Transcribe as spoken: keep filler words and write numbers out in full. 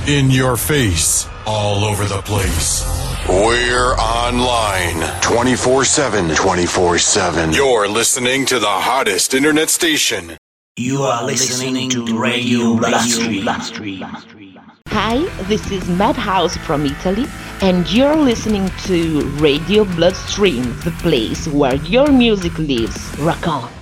In your face. All over the place. We're online. twenty-four seven. twenty-four seven. You're listening to the hottest internet station. You are listening to Radio Bloodstream. Hi, this is Madhouse from Italy, and you're listening to Radio Bloodstream, the place where your music lives. Rock on!